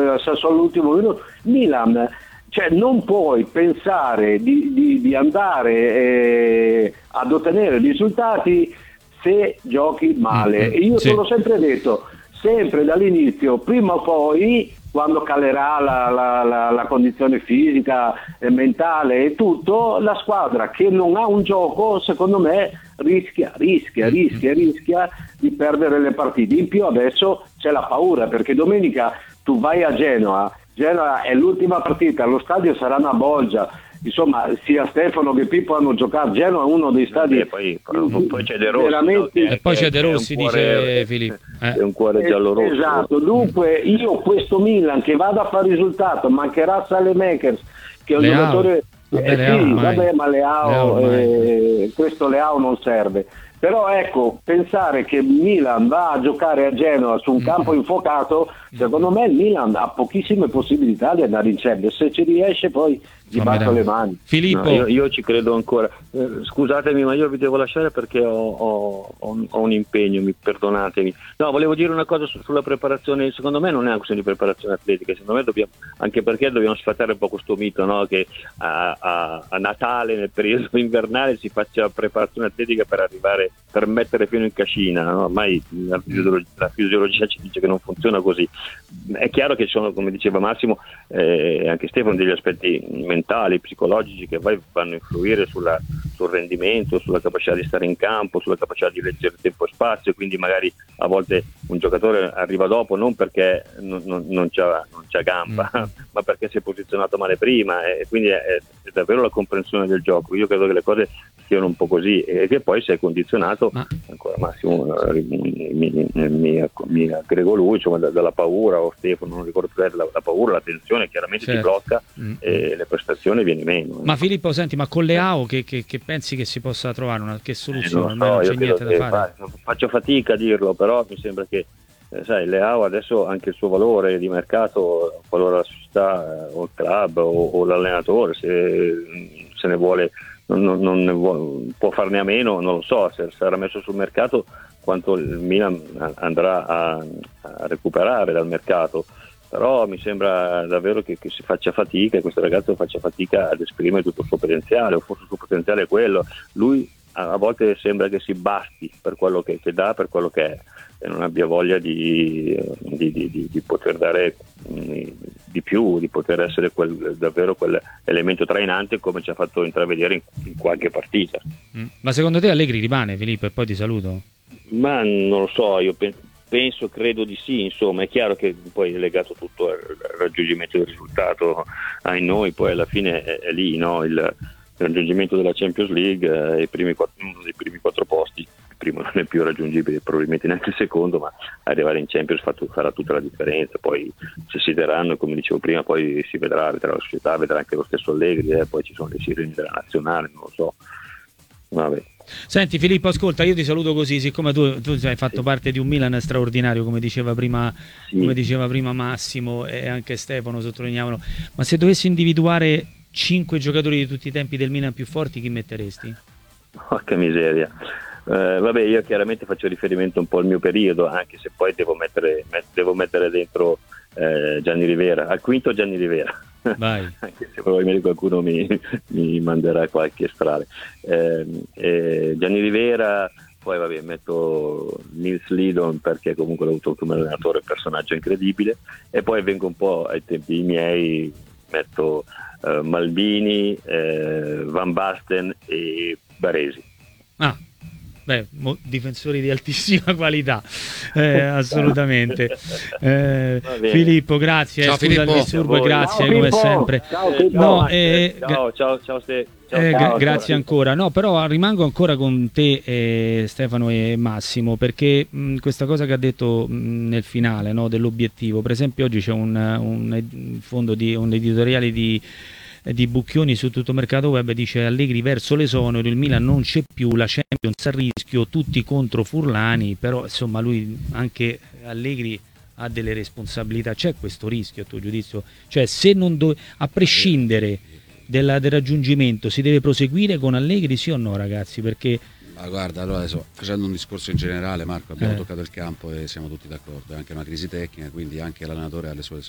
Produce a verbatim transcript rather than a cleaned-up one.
del Sassuolo all'ultimo minuto. Milan, cioè non puoi pensare di, di, di andare eh, ad ottenere risultati se giochi male. Mm, E io sì. te l'ho sempre detto, sempre dall'inizio, prima o poi, quando calerà la, la, la, la condizione fisica e mentale e tutto, la squadra che non ha un gioco, secondo me, rischia, rischia, rischia, rischia di perdere le partite. In più adesso c'è la paura, perché domenica tu vai a Genoa, Genoa è l'ultima partita, lo stadio sarà una bolgia. Insomma, sia Stefano che Pippo hanno giocato. Genoa è uno dei stadi. E poi, poi c'è De Rossi, veramente... no? Che, E poi che, c'è De che è un Rossi, cuore- dice Filippo. Eh. È un cuore giallo-rosso. Esatto, dunque io questo Milan che vada a fare risultato, mancherà Saelemaekers, che è un Leao. giocatore. Vabbè, eh, Leao sì, ormai. vabbè, ma Leao, Leao ormai. eh, questo Leao non serve. Però ecco, pensare che Milan va a giocare a Genova su un campo infuocato, secondo me il Milan ha pochissime possibilità di andare in Champions. Se ci riesce poi gli Fammi batto dare- le mani. Filippo, No, io, io ci credo ancora. Eh, scusatemi, ma io vi devo lasciare perché ho, ho- ho un- ho un impegno, mi perdonatemi. No, volevo dire una cosa su- sulla preparazione. Secondo me non è una questione di preparazione atletica, secondo me dobbiamo, anche perché dobbiamo sfatare un po' questo mito, no? Che a, a- a Natale, nel periodo invernale, si faccia preparazione atletica per arrivare, per mettere pieno in cascina, no? Ormai la fisiologia, la fisiologia ci dice che non funziona così. È chiaro che ci sono, come diceva Massimo, eh, anche Stefano, degli aspetti mentali, psicologici che poi vanno a influire sulla, sul rendimento, sulla capacità di stare in campo, sulla capacità di leggere tempo e spazio, quindi magari a volte un giocatore arriva dopo non perché non, non, non, c'ha, non c'ha gamba, Mm. ma perché si è posizionato male prima, e quindi è, è davvero la comprensione del gioco. Io credo che le cose siano un po' così e che poi sei condizionato, Ma- ancora Massimo eh, mi, mi, mi, mi aggrego lui, insomma, da- dalla paura, o Stefano, non ricordo più, la, la paura, la tensione chiaramente ti Certo. blocca Mm. e le prestazioni viene meno. ma Filippo, senti, ma con Leao che, che, che pensi che si possa trovare una che Eh, soluzione? non Ormai so, non c'è io niente da credo che fare. fa- faccio fatica a dirlo, però mi sembra che eh, sai, Leao adesso anche il suo valore di mercato, qualora la società eh, o il club o, o l'allenatore se, se ne vuole, non, non- non ne vuole, può farne a meno, non lo so, se sarà messo sul mercato quanto il Milan andrà a, a recuperare dal mercato. Però mi sembra davvero che, che si faccia fatica, e questo ragazzo faccia fatica ad esprimere tutto il suo potenziale, o forse il suo potenziale è quello. Lui a, a volte sembra che si basti per quello che, che dà, per quello che è, e non abbia voglia di, di, di, di, di poter dare mh, di più, di poter essere quel, davvero quell'elemento trainante come ci ha fatto intravedere in, in qualche partita. Mm. Ma secondo te Allegri rimane, Filippo, e poi ti saluto? Ma non lo so, io penso. Penso, credo di sì, insomma, è chiaro che poi è legato tutto al raggiungimento del risultato ai noi, poi alla fine è, è lì, no? Il, il raggiungimento della Champions League è i primi quattro, uno dei primi quattro posti, il primo non è più raggiungibile, probabilmente neanche il secondo, ma arrivare in Champions fa, farà tutta la differenza. Poi se si daranno, come dicevo prima, poi si vedrà, vedrà la società, vedrà anche lo stesso Allegri, eh, poi ci sono le sirene della nazionale, non lo so. Vabbè. Senti Filippo, ascolta, io ti saluto così, siccome tu, tu hai fatto Sì. parte di un Milan straordinario, come diceva prima, Sì. come diceva prima Massimo e anche Stefano sottolineavano, ma se dovessi individuare cinque giocatori di tutti i tempi del Milan più forti, chi metteresti? Porca miseria. Eh, vabbè, io chiaramente faccio riferimento un po' al mio periodo, anche se poi devo mettere, met- devo mettere dentro eh, Gianni Rivera, al quinto Gianni Rivera. Vai. Anche se probabilmente qualcuno mi, mi manderà qualche strale. Eh, eh, Gianni Rivera, poi vabbè, metto Nils Lidon perché comunque l'ho avuto come allenatore, un personaggio incredibile, e poi vengo un po' ai tempi miei, metto eh, Maldini, eh, Van Basten e Baresi. Ah, beh, mo- difensori di altissima qualità, eh, assolutamente. Eh, Va bene. Filippo, grazie, Ciao, eh, scusa il Filippo. disturbo, Ciao, grazie Pippo. come sempre. Ciao, Eh, Pippo. No, Max, eh, ciao, ciao, ciao, Ste- ciao, Eh, ciao, gra- ciao. grazie ancora. No, però rimango ancora con te, eh, Stefano e Massimo, perché mh, questa cosa che ha detto mh, nel finale, no, dell'obiettivo. Per esempio, oggi c'è un, un ed- fondo di un editoriale di, di Bucchioni su Tutto Mercato Web, dice Allegri verso l'esonero, il Milan non c'è più, la Champions a rischio, tutti contro Furlani, però insomma lui, anche Allegri, ha delle responsabilità. C'è questo rischio a tuo giudizio? Cioè, se non do- a prescindere della- del raggiungimento si deve proseguire con Allegri, sì o no, ragazzi? Perché Ma guarda, allora adesso facendo un discorso in generale, Marco, abbiamo Eh. toccato il campo e siamo tutti d'accordo, è anche una crisi tecnica, quindi anche l'allenatore ha le sue